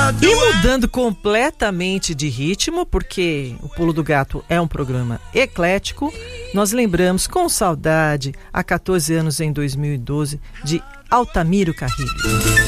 E mudando completamente de ritmo, porque o Pulo do Gato é um programa eclético, nós lembramos com saudade, há 14 anos em 2012, de Altamiro Carrilho.